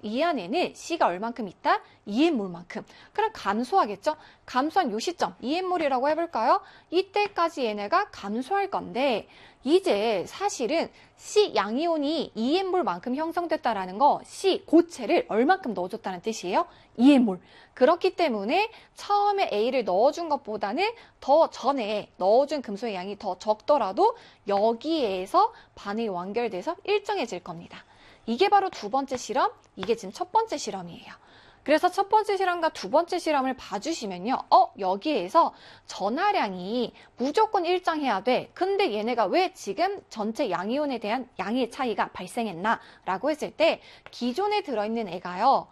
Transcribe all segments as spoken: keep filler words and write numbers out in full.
이 안에는 C가 얼만큼 있다? 이 엠몰만큼. 그럼 감소하겠죠? 감소한 요 시점, 이 엠몰이라고 해볼까요? 이때까지 얘네가 감소할 건데 이제 사실은 C 양이온이 이 엠몰만큼 형성됐다라는 거 C 고체를 얼만큼 넣어줬다는 뜻이에요? 이 엠몰. 그렇기 때문에 처음에 A를 넣어준 것보다는 더 전에 넣어준 금속의 양이 더 적더라도 여기에서 반응이 완결돼서 일정해질 겁니다. 이게 바로 두 번째 실험, 이게 지금 첫 번째 실험이에요. 그래서 첫 번째 실험과 두 번째 실험을 봐주시면요. 어, 여기에서 전하량이 무조건 일정해야 돼. 근데 얘네가 왜 지금 전체 양이온에 대한 양의 차이가 발생했나? 라고 했을 때 기존에 들어있는 애가요.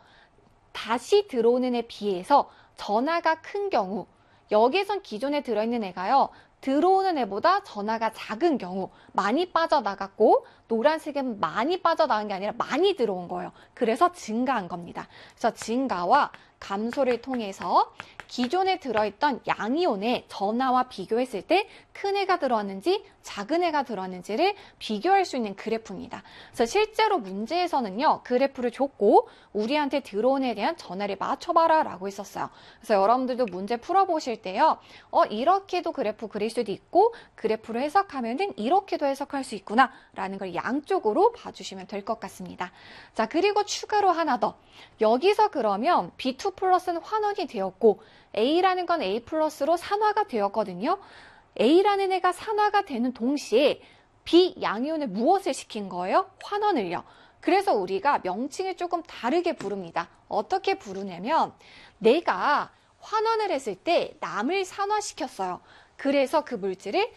다시 들어오는 애에 비해서 전하가 큰 경우 여기선 기존에 들어있는 애가요. 들어오는 애보다 전하가 작은 경우 많이 빠져나갔고 노란색은 많이 빠져나간 게 아니라 많이 들어온 거예요. 그래서 증가한 겁니다. 그래서 증가와 감소를 통해서 기존에 들어있던 양이온의 전하와 비교했을 때 큰 애가 들어왔는지 작은 애가 들어왔는지를 비교할 수 있는 그래프입니다. 그래서 실제로 문제에서는요. 그래프를 줬고 우리한테 들어온 애에 대한 전하를 맞춰봐라 라고 했었어요. 그래서 여러분들도 문제 풀어보실 때요. 어 이렇게도 그래프 그릴 수도 있고 그래프로 해석하면은 이렇게도 해석할 수 있구나 라는 걸 양쪽으로 봐주시면 될 것 같습니다. 자 그리고 추가로 하나 더. 여기서 그러면 비 투 플러스는 환원이 되었고 A라는 건 A 플러스로 산화가 되었거든요. A라는 애가 산화가 되는 동시에 B 양이온을 무엇을 시킨 거예요? 환원을요. 그래서 우리가 명칭을 조금 다르게 부릅니다. 어떻게 부르냐면 내가 환원을 했을 때 남을 산화시켰어요. 그래서 그 물질을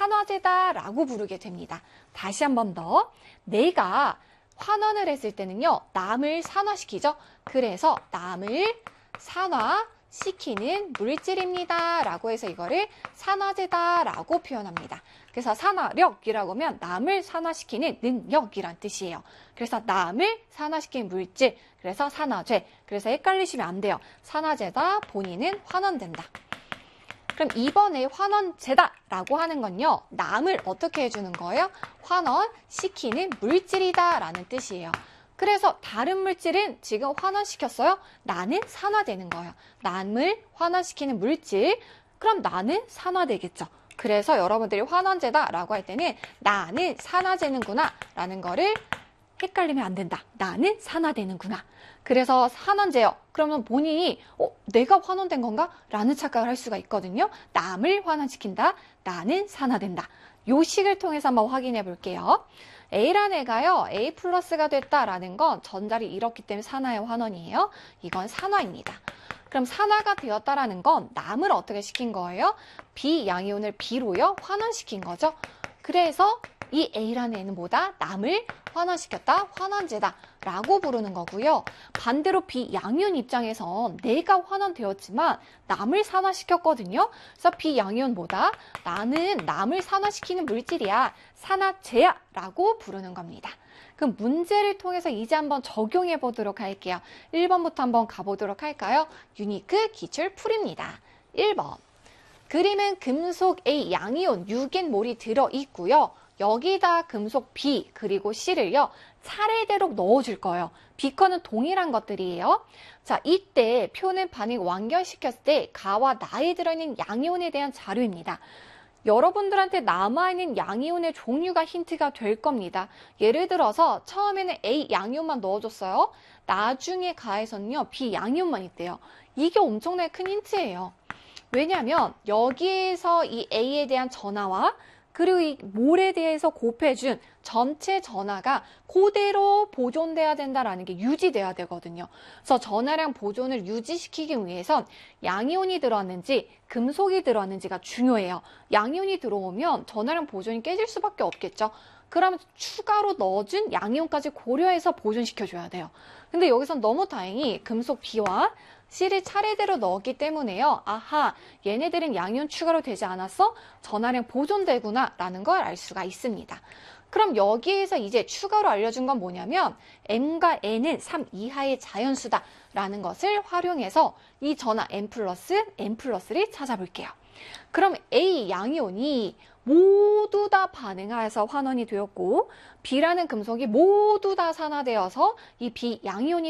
산화제다라고 부르게 됩니다. 다시 한 번 더. 내가 환원을 했을 때는요. 남을 산화시키죠. 그래서 남을 산화시키는 물질입니다. 라고 해서 이거를 산화제다 라고 표현합니다. 그래서 산화력이라고 하면 남을 산화시키는 능력이란 뜻이에요. 그래서 남을 산화시키는 물질, 그래서 산화제. 그래서 헷갈리시면 안 돼요. 산화제다, 본인은 환원된다. 그럼 이번에 환원제다 라고 하는 건요. 남을 어떻게 해주는 거예요? 환원시키는 물질이다 라는 뜻이에요. 그래서 다른 물질은 지금 환원시켰어요? 나는 산화되는 거예요. 남을 환원시키는 물질, 그럼 나는 산화되겠죠. 그래서 여러분들이 환원제다 라고 할 때는 나는 산화되는구나 라는 거를 헷갈리면 안 된다. 나는 산화되는구나. 그래서 환원제요. 그러면 본인이 어, 내가 환원된 건가? 라는 착각을 할 수가 있거든요. 남을 환원시킨다. 나는 산화된다. 요 식을 통해서 한번 확인해 볼게요. A라는 애가요. A 플러스가 됐다라는 건 전자를 잃었기 때문에 산화의 환원이에요. 이건 산화입니다. 그럼 산화가 되었다라는 건 남을 어떻게 시킨 거예요? B 양이온을 B로요. 환원시킨 거죠. 그래서 이 A라는 애는 뭐다? 남을 환원시켰다, 환원제다 라고 부르는 거고요. 반대로 B 양이온 입장에선 내가 환원되었지만 남을 산화시켰거든요. 그래서 B 양이온 뭐다? 나는 남을 산화시키는 물질이야, 산화제야 라고 부르는 겁니다. 그럼 문제를 통해서 이제 한번 적용해 보도록 할게요. 일 번부터 한번 가보도록 할까요? 유니크 기출풀이입니다. 일 번. 그림은 금속 A 양이온 육 엔몰이 들어있고요. 여기다 금속 B 그리고 C를요. 차례대로 넣어줄 거예요. 비커는 동일한 것들이에요. 자, 이때 표는 반응 완결시켰을 때 가와 나에 들어있는 양이온에 대한 자료입니다. 여러분들한테 남아있는 양이온의 종류가 힌트가 될 겁니다. 예를 들어서 처음에는 A 양이온만 넣어줬어요. 나중에 가에서는요. B 양이온만 있대요. 이게 엄청나게 큰 힌트예요. 왜냐하면 여기에서 이 A에 대한 전하와 그리고 이 몰에 대해서 곱해준 전체 전하가 그대로 보존돼야 된다라는 게 유지돼야 되거든요. 그래서 전하량 보존을 유지시키기 위해선 양이온이 들어왔는지 금속이 들어왔는지가 중요해요. 양이온이 들어오면 전하량 보존이 깨질 수밖에 없겠죠. 그러면 추가로 넣어준 양이온까지 고려해서 보존시켜줘야 돼요. 근데 여기선 너무 다행히 금속 B와 C를 차례대로 넣었기 때문에요. 아하, 얘네들은 양이온 추가로 되지 않았어? 전하량 보존되구나 라는 걸 알 수가 있습니다. 그럼 여기에서 이제 추가로 알려준 건 뭐냐면 M과 N은 삼 이하의 자연수다 라는 것을 활용해서 이 전하 N 플러스, N 플러스를 찾아볼게요. 그럼 A 양이온이 모두 다 반응하여서 환원이 되었고 B라는 금속이 모두 다 산화되어서 이 B 양이온이